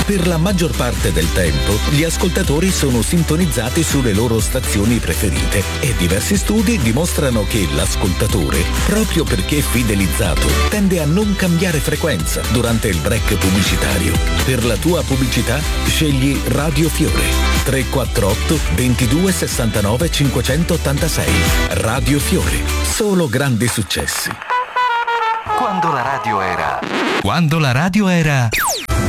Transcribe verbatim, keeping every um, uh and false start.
Per la maggior parte del tempo, gli ascoltatori sono sintonizzati sulle loro stazioni preferite e diversi studi dimostrano che l'ascoltatore, proprio perché è fidelizzato, tende a non cambiare frequenza durante il break pubblicitario. Per la tua pubblicità, scegli Radio Fiore. tre quattro otto ventidue sessantanove cinquecentottantasei. Radio Fiore. Solo grandi successi. Quando la radio era... Quando la radio era...